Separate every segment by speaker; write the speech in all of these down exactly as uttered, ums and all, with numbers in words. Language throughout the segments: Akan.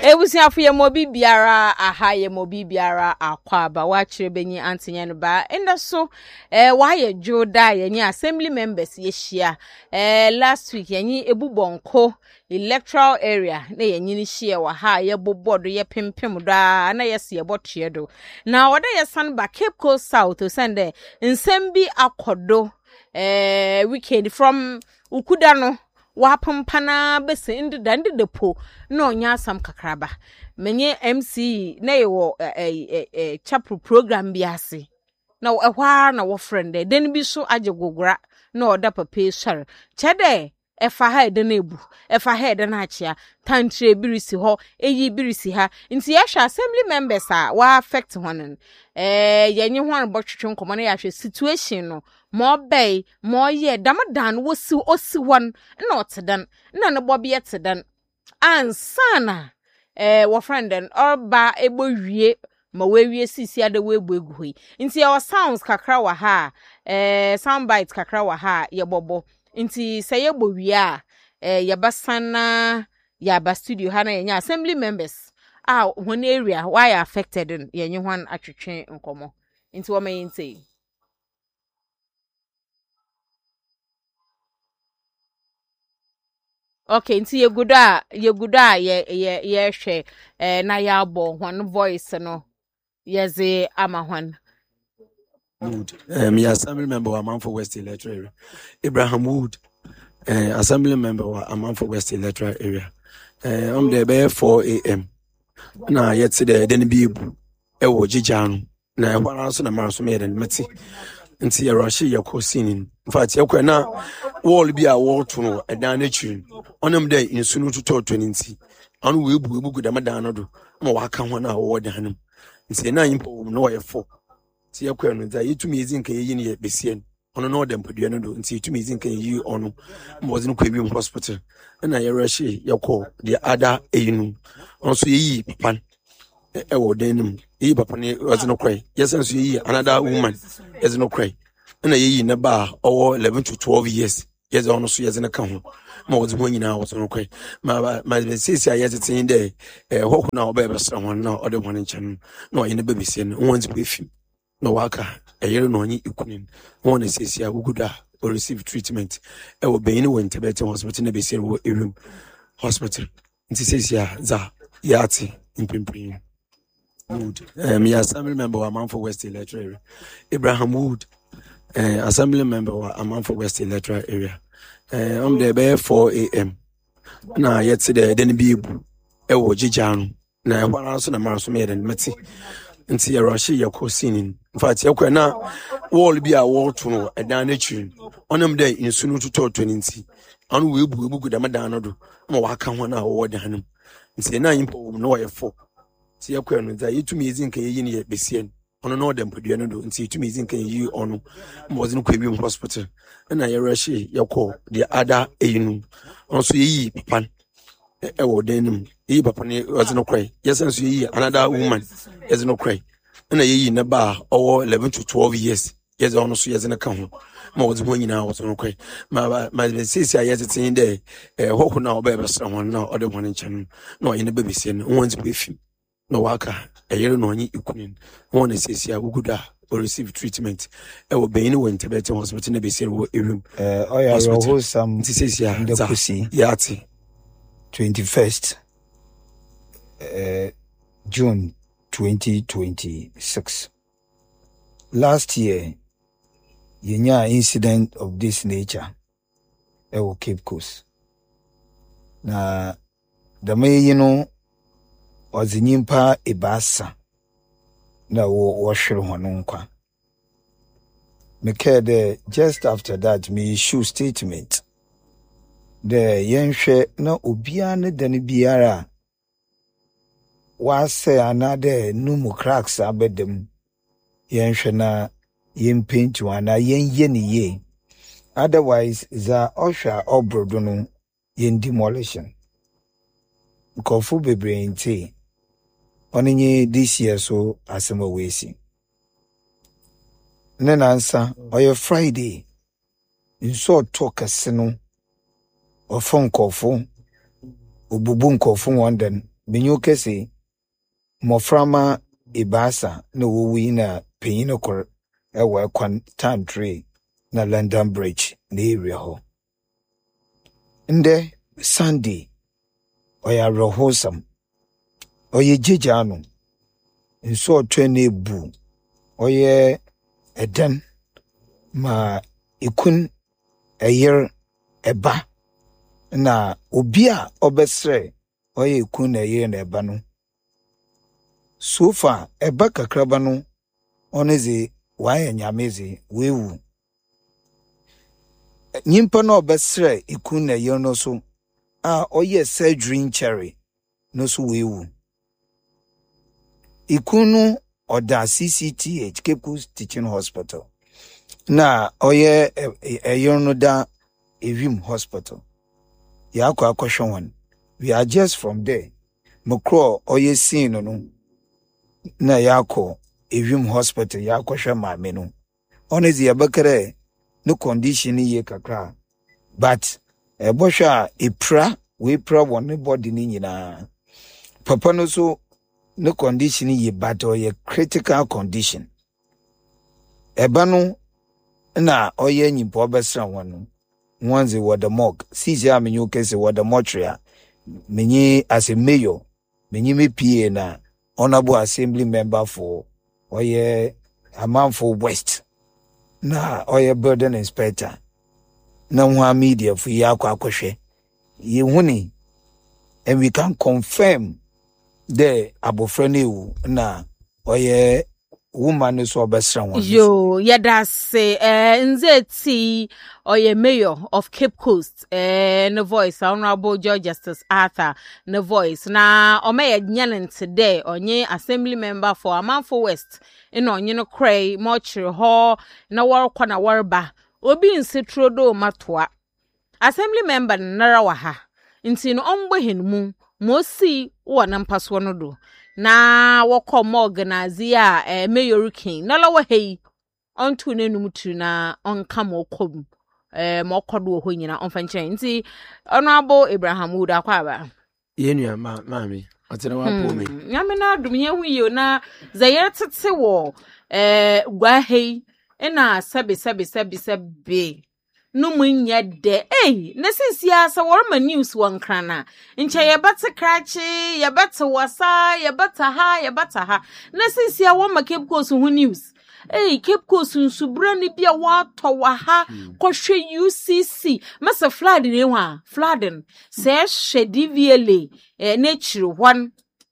Speaker 1: Ebusiafo ye mobi biara aha ye mobi biara akwa ba wa kire benyi antenye no ba enda so eh wa ye joda ye ni assembly members ye hia eh last week ye ni ebubonko electoral area na ye nyini hia wa ha ye bobodo ye pimpim da na ye se ye botie do na oda ye san ba Cape Coast South to send nsem bi akodo eh weekend from ukuda no wapampana bese ndi dandi depo no nya sam kakraba menye M C na yewo eh eh chapel program bi ase na ehwa na wo friend den bi so age gogora na oda papa sare chede efa ha ede na ebu efa ha ede na achia tantre birisi ho eyi birisi ha nti ya hwa assembly members a wa affect honen eh yenye ho botwetwe nkomo na ya hwe situation no mo bay mo ye damadan wo si osi won na otedan na ne bobe yetedan ansana eh wo friend den oba ebo wie ma wewie sisi ade we ebo eguhoi nti ya sounds kakra wa ha eh sound bites kakra wa ha ye bobo nti seye bo wie a eh ye basana ya ba studio ha na ye assembly members ah one area why affected in ye nyi hwan atwetwe nkomo nti wo mayin say okay nti ye guda ye guda ye ye ye hwe eh na ya abo hwan voice no ye ze ama hwan
Speaker 2: Wood um yeah assembly member wa Amanfo West electoral area Abraham Wood uh, assembly member wa Amanfo West electoral area uh, um there be four a m na yet there den bi ebu e wo gigano na e hwana so na maraso me den meti nti ya rashi ya kosini in fact ya kwa na wall bi a wall to no edan na chiri onam dey insunu to twenty nti anu we ebu ebu guda madan no do ma waka ho na wo dan no nti na yimpo no ye four ti ya kwa no da yitumi ezin kan yi ne besien ono no dem podua no do nti yitumi ezin kan yi ono mo zin kwa bi hospital na ya rashi ya ko the other eyinu onso yi pan e wo denim yi papa ne was no kwai yesanso yi another woman is no kwai na yi na ba owo eleven to twelve years yes ono so yes na ka ho ma wo zimo nyina wo so no kwai ma ma sisi a yes tin de eh hoku na oba be sra hon na ode hon nchen na o yi na bebisi no won zi befi na waka eyere no onyi ikunin won na sisi a guguda or receive treatment e wo beyin wo Ntebete hospital na besi wo Erim hospital nti sisi a za yati impimpin Wood um yeah assembly member wa Amanfo West electoral area Abraham Wood uh, assembly member wa Amanfo West electoral area uh, um there be four a m na yet there den bi ebu e wo gigano na e hwana so na maraso me den meti nti ya rashi ya kosini in fact ya kwa na wall bi a wall to no edan na chiri onam dey insunu to twenty nti anu we ebu ebu guda madan no do ma waka ho na wo dan no nti na yimpo no ye four ti ya kwa no da yitumi ezin kan yi ne besien ono no dem podua no do nti yitumi ezin kan yi ono mo zin kwa bi hospital na ya rashi ya ko the other eyinu onso yi pan e wo denim yi papa ne was no kwai yesanso yi another woman is no kwai na yi na ba owo eleven to twelve years yes ono so yes na ka ho ma wo zimo nyina wo so no kwai ma ma sisi a yes tin de eh hoku na oba be sra hon na ode hon nchen na o yi na bebisi no won zi befi na waka eyere no onyi ikunin won na sisi a guguda or receive treatment e wo beyin wo Ntebete hospital na besi wo Erim
Speaker 3: eh oya ro some
Speaker 2: sisi a za yati
Speaker 3: twenty-first uh, June twenty twenty-six. Last year, yenya incident of this nature at Cape Coast. Na the may you know was the nyimpa ebasa na wo washiro hononkwa. Me kede just after that me issue statement. The yenhwe na obia ne dane biara wa say another numu cracks abedem yenhwe na yempenti wana yenye ne ye otherwise za osha obrodo no yen demolition kofu bebre nti onenye this year so asema wesi ne nansa oye Friday nso talk seno ofon kofu obubu nkofu wondan benyo kese moframa ibasa na wowi na penyino kor ewa kwan tantry na London Bridge na area ho. Nde Sunday oya rohosam oye jejano nso twene bu oye eden ma ikun eyer eba na obia obesre oye ikun eyer na eba no so far eba kakraba no oneze waye nyameze wewu nyimpa na obesre ikun na eyer no so a oye surgery cherry no so wewu ikunu oda C C T H Cape Coast Teaching Hospital na oye eyer no da Evim Hospital ya akwa akwashon one. We are just from there mokro oye sin no na yako Evim Hospital ya akwashon maame no onezi yabakere no condition ye kakra but ebosha ipra we pra one body ni nyina papa no so no condition ye but oye critical condition eba no na oye nyimpo obesra wonu Wanzi wa the morgue. Sisi ya menyo kese wa the mortuary. Menye as a mayor. Menye me P A na honorable assembly member for oye Amanfo West. Na oye building inspector. Na mwa media for yako akweshe. Ye huni. And we can confirm the abofrene u na oye woman so obesra wonu.
Speaker 1: Yo, yada say eh nze ti oye mayor of Cape Coast eh no voice Honorable George Justice Arthur no voice na omeye nyanen today onye assembly member for Amanfo West ino onye no cray mortuary ho na workwa na warba obi nsetrodo matoa assembly member nara wa ha nti no ombo henmu mosi wo na mpaso no do na woko morganazi a eh, mayor king na lawa hei onto nenum tu na onka mokom eh mokodo ho nyina onfa nkyɛn nti Honorable Abraham Wood akwaba
Speaker 2: yenua ma mami atena wa po me
Speaker 1: nyame na adum ye hu yi na zayere tete wo eh gwa hei ena sabe sabe sabe sabe no munya de eh na sisia sa worma news wankrana nche ye bata krachi ye bata wasa ye bata ha ye bata ha na sisia wo ma Cape Coast hu news eh Cape Coast nsubra ni bia wa to wa ha kohwe U C C masa flood ni wa flooding se hwe D V L A eh na chiri hwan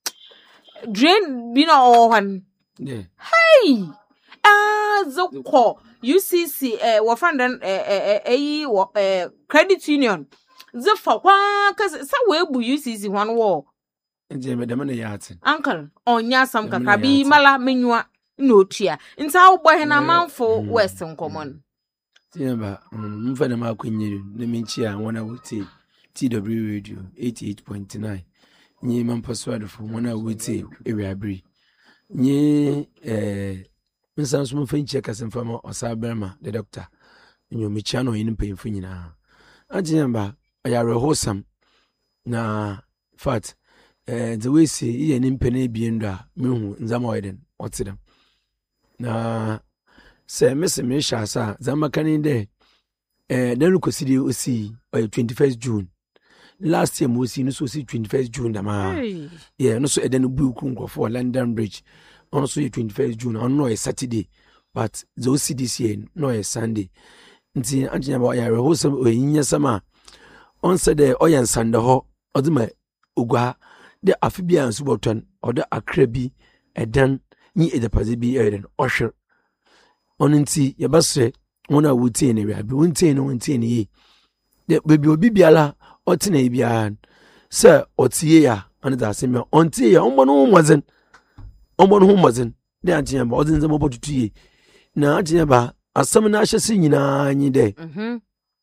Speaker 1: drain bi na o hwan
Speaker 2: yeah
Speaker 1: hey ah zoko U C C eh wo friend eh eh eh eh credit union zefa kwa cause sa we bu U C C hwan wo
Speaker 2: nje me dem na yate
Speaker 1: uncle onya sam kakra bi mala menwa na otua nta wo bohe na Amanfo West nkomon
Speaker 2: tiamba mfa na makwinyiru na minchi a wona wote T W radio eighty-eight point nine nyi mampaswado fo wona wote ewiabri nyi eh Nsanso mo fanchi akasemfa ma osaberma the doctor nyo mecha no yin pemfo nyina agyemba ayare hosam na fat eh the way say ye ni mpene biendo a mehu nzama widen otidam na se mese me sha sa zama kanin de eh dan kosidi osi twenty-first June last year mo si no so si twenty-first June da ma yeah no so eden bu ku nkofo London Bridge on so twenty-first June on no Saturday but the O C D C no Sunday nti anjanya ba ya reho some oyinya sama on said the oyan sande ho oduma ogwa de afibia nso boton oda akra bi edan ni edepaze bi eden ohwer on nti ye basre wona wutie ne wi wuntie ne wuntie ne yi de bebi obi biala otena bia se otie ya anada asemi ontie ya ombo no mwazen ombo no mwazen de antia ba odin zama botutuye na antia ba asam na ahyese nyina anyi de mhm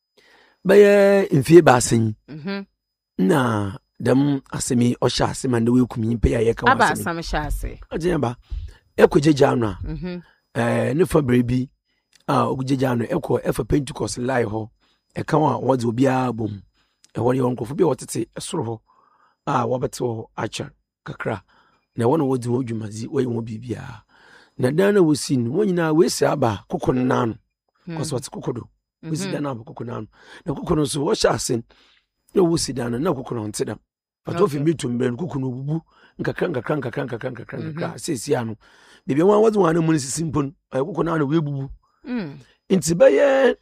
Speaker 2: baye mfie ba asen mhm na dem asemi ohya asema de we kumi pe ya yeka
Speaker 1: aba asam hyase
Speaker 2: antia ba ekwejeja no
Speaker 1: mhm
Speaker 2: eh ne fa brebi a ogujeja no ekọ efa Pentecost lai ho eka wa wode obi abom e wori won kofo bi wotete esoro ho a wabete ho acha kakra na wona wodi wo dwumazi wo yemo bibia na dan na wosi no wonyina wesi aba kokko nano koso wat kokodo wesi dan aba kokko nano na kokko no so wo sha asen na wosi dan na kokko no ntedam pato fi mitum ben kokko no bubu nkakra nkakra nkakra nkakra nkakra nkakra sesi ano bibia wan wodi wan mu sisimpon kokko nano we bubu nti baye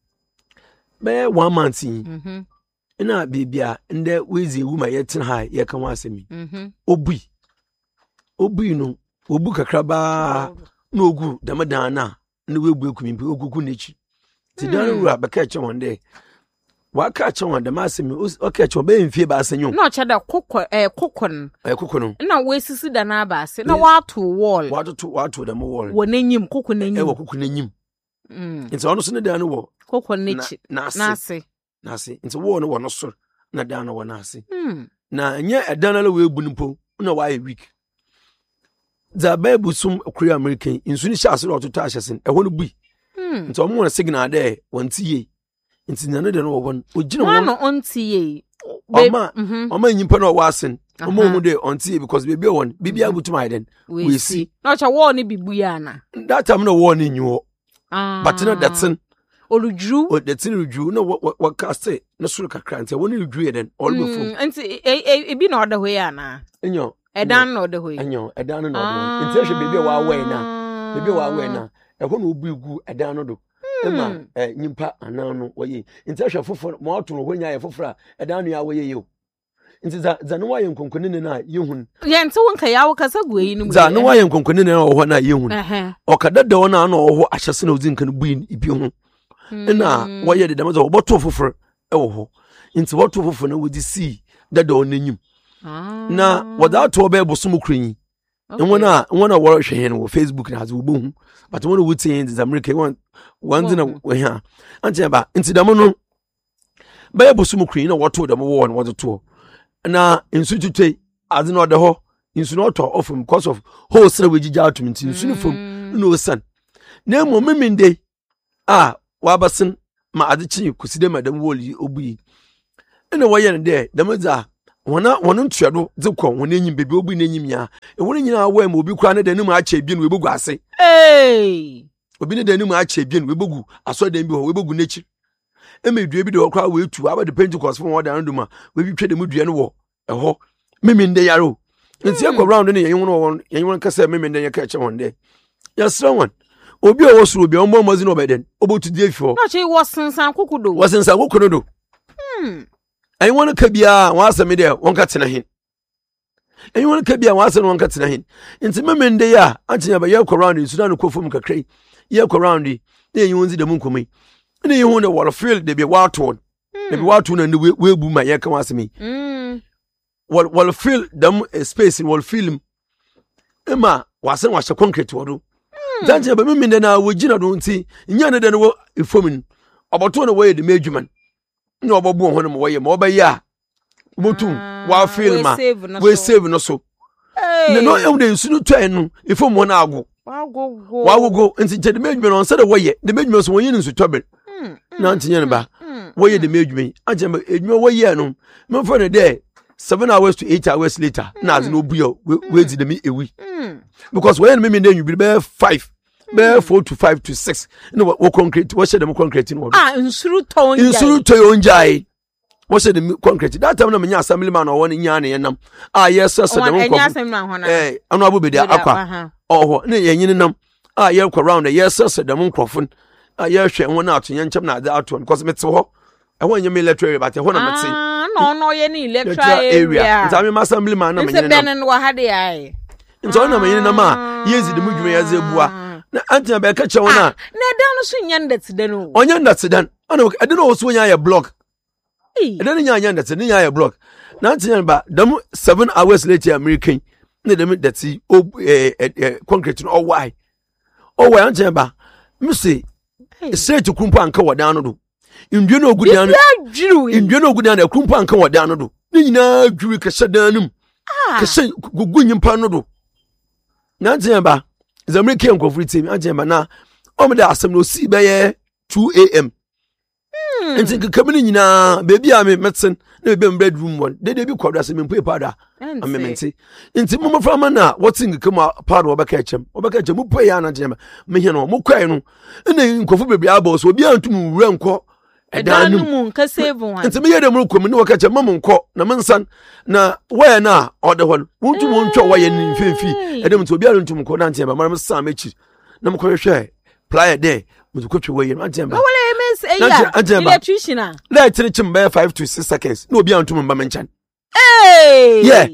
Speaker 2: baye one month mhm ina bibia nde wezi wuma yetin ha ye kan wasemi mhm obui obui no obu kakra ba na ogu damadan na na webu ekumimpi ogugu nechi ti dan ru abaka che wonde wa ka che wonde masemi o ka che be mfie ba asenyo
Speaker 1: na che da kokko eh kokon
Speaker 2: eh kokon
Speaker 1: na wesisi da na ba ase na wato wall
Speaker 2: wato wato da mo wall
Speaker 1: wonanyim kokon nanyim
Speaker 2: eh wo kokon nanyim mm nti ono so ne dan no wo
Speaker 1: kokon nechi na ase
Speaker 2: na ase nti wo no wo no so na dan no wo na ase mm na nye edan la we bu npo na wa ye week za babu sum kuri American insu ni shase lo to ashasin e hono bui mm nti omo na signal there wontiye nti nane de no wo won ogina won
Speaker 1: no ontiye
Speaker 2: oma oma nyimpa na wo asen omo hu de ontiye because baby won bibia butuma iden we see
Speaker 1: no cha wo ni bibuya na
Speaker 2: that time no wo ni nyu
Speaker 1: ah
Speaker 2: but na datsen
Speaker 1: oludru
Speaker 2: o datsen oludru na wo cast na suru kakra nti wo ni oludru eden all before
Speaker 1: nti e bi na oda hoya na
Speaker 2: enyo
Speaker 1: edan no de hoyi
Speaker 2: enyo edan no do nti ehwe bebe wa we na bebe wa we na ehwo na obu egu edan no do ema nyimpa anan no woye nti ehwe foforo mo ato no honya ye foforo edan no ya woye yo nti za za no waye nkonkone ne na yehun
Speaker 1: ye nti wonka yawo kasa guyi ni mu
Speaker 2: za no waye nkonkone ne na wo na yehun okadada wo na na wo ahyese na odin kan bu ibi ho na woye de damaza wo boto foforo ewo ho nti boto foforo na wodi si dada wo nanyim na wada to be bosom krenyi nwona nwona woro hwe no Facebook na azu bohu but nwona wuti in America one one na we ha ante ba nti damo no be bosom krenyi na woto damo wo no woto na insu tutwe azu no de ho insu no to of because of whole sra we gija atum nti insu no fom no san na mo meminde a wabasin ma azichi kuside madam woli obi ene woye ne de damo za wona wono ntuado dzekọ wona enyim bebe obi na enyim ya e wona nyina wa ma obi kura ne danim acha ebien we bogu ase
Speaker 1: eh
Speaker 2: obi ne danim acha ebien we bogu aso dan bi ho we bogu nechi e me dua bi de okra we tu aba de Pentecost fo wodan nduma we bi twede mu dua no wo eho meme nde yaro nti e go round ne yen wono won yen won kasa meme nde yeka eche won de ya sra won obi o wo suru obi o mo mozi no beden obotu die fo
Speaker 1: no che wo sensan kokodo
Speaker 2: wo sensan kokodo do hmm I want to kabia wasa me there wonka tena hin I want to kabia wasa no wonka tena hin nti memende ya antinya ba ye ko round in Sudan ko fom kakrai ye ko round e ye yunzi de munkomai ne ye hu ne wall field de be wato de be wato na ne we bu ma ye ka wasa me mm wall wall field dem space in wall film ema wasa wa concrete wodo antinya ba memende na wogina do nti nya ne de no efomin oboto no we de medwuman no obobu ho no mo ye mo obeya motum wa film ma we save no so ne no e de nsu no twa no ifo mo na ago
Speaker 1: wagogo
Speaker 2: wagogo nti je de medwume no se de wo ye de medwume so won yin nsu tobel na ntinye ne ba wo ye de medwume aje me edwume wo ye no me for ne de seven hours to eight hours later na az no buyo we di de me ewi because when me me de nyu be five be four to five to six no wo concrete wo she dem concrete no
Speaker 1: ah insuru to onjai
Speaker 2: insuru to onjai wo she dem concrete that time na me nya assembly man o won nya ne yenam ah yes sir dem
Speaker 1: ko
Speaker 2: eh anu abobedi akwa oh ne yenyin nam ah ye kwa round yes sir dem nkrofon ah ye hwe won na atonye ncham na ade ato because me te ho e won nye me electoral but e ho na me te
Speaker 1: ah no no ye ni electoral area
Speaker 2: nta me assembly man na me yenam
Speaker 1: nse benen wa hade ai
Speaker 2: nta na me yenam ma yezi dem dwuma ya zebua na antia be ka che wona
Speaker 1: na dan so nyanda tsedan o
Speaker 2: onya nda tsedan ana ade no so nya ya block eh ade nya nya nda tsedan nya ya block na antia ba dam seven hours later American na dem dati o eh concrete no why o why antia ba me say straight kumpa anka wadan no do indwe no ogudan no indwe no ogudan na kumpa anka wadan no do ni nyina dwiri ka shedanum ka she gugunyimpa no do na antia ba is American nkofri team agema na o me da asem no si be ye two a m hmm nti kamini nyina baby a me medicine na be bedroom one de de bi kwado ase me mpo pada amementi nti mo moframa na woting kema pada obeka echem obeka echem mpo ya na jema me hie no mo kwai no na nkofo bebre aba so obi antum wura nko
Speaker 1: edanum mu nka save one
Speaker 2: nti me ye de mo kom ne woka echem mo nko na mensan na waya na ode hɔ wontum wontwa waya ni mfemfi edem nti obi antum nko na ntema mara me sa mechi na mo kɔhwɛ player there mo kɔtwe waya no ntema
Speaker 1: electrician ah
Speaker 2: let it chim by five to six seconds no be antum mba menchan
Speaker 1: hey
Speaker 2: yeah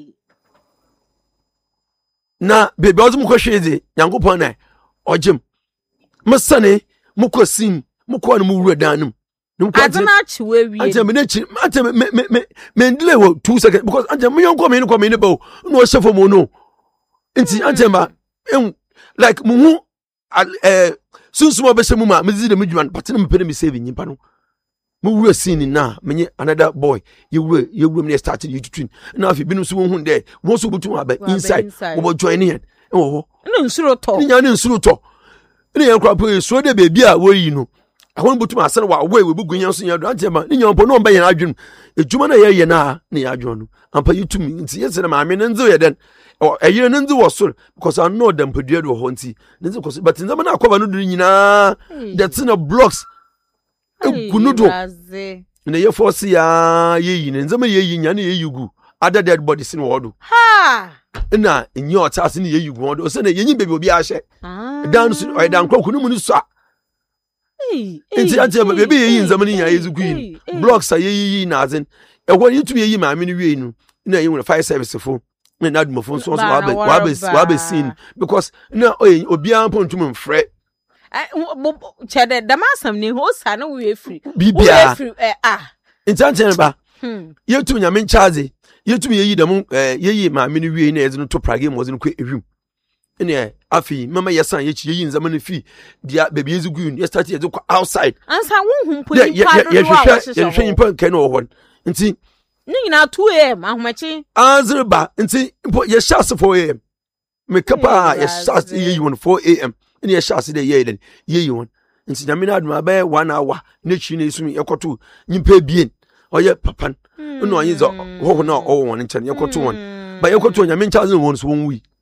Speaker 2: na baby ozum ko hweze yankopon na ogim mesane mukosim mukọ no mu wura danum
Speaker 1: adana chiwe wi
Speaker 2: ante me nechi ante me me me me delay wo two seconds because ante me yonko me no me ne ba no o shefo mo no nti ante ma like mu hu eh sunsumo be shemu ma me zi de me dwan but na me pere me save nyimpa no mu wura scene na menye another boy you wura you wura me started you to twin na afi binu so hu de wo so butu aba inside wo join here oh
Speaker 1: no nsuro to
Speaker 2: ni nya ni nsuro to ni yan kwa po so de baby a wo yi no ahon butu ma sene wa we we bugu yan so nya do ante ma ni nya mpo no mba yan adwun ejuma na ye ye na na ya adwun no ampa yitum nti yese na ma me nzo ye den o eyire nzo wo so because I know them pedua do ho nti nzo because but nzo na akova no do nyina that's in a blocks kunudo na ye force ya ye yi nzo ma ye yi nya na ye yugu other dead bodies in wodo
Speaker 1: ha
Speaker 2: na nyi otase na ye yugu wodo so na ye nyi baby obi a hye dan so o dan kwakunu mu ni so nti ante baby ye yi nzo ma ni nya ye zugu yi blocks a ye yi na azin e wo yitu ye yi ma me no wie nu na ye won fire service fo na na dum fo so so wa be wa be wa be seen because na obi an pontum mfre
Speaker 1: chede damasam ni ho sa na we free
Speaker 2: bibia
Speaker 1: eh ah
Speaker 2: intante ba yetu nya men charge yetu ye yi dem ye yi ma me no wie na ye no to prage mo zin ko ewim ene afi mama yesan ye chi ye yi nzama no fi dia baby ezugu ye start ye go outside
Speaker 1: ansa wo hu poli
Speaker 2: pa no ye hwehwe ye hwehwe impa kan no ho nti
Speaker 1: ni nyina two a m ahomachi
Speaker 2: azreba nti ye shas four a m me kapa ye shas ye yi won four a m ni ye shas de ye den ye yi won nti na me na aduma ba one hour na chi na isumi ye koto nyimpa bien oye papan no anyi zo ho ho na o won nchen ye koto won ba ye koto nya me ncha zo won so won wi